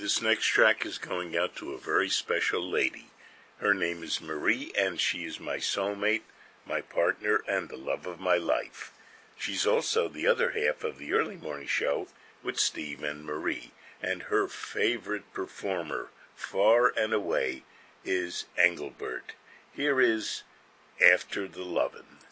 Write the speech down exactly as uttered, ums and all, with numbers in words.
This next track is going out to a very special lady. Her name is Marie, and she is my soulmate, my partner, and the love of my life. She's also the other half of the early morning show with Steve and Marie, and her favorite performer, far and away, is Engelbert. Here is After the Lovin'.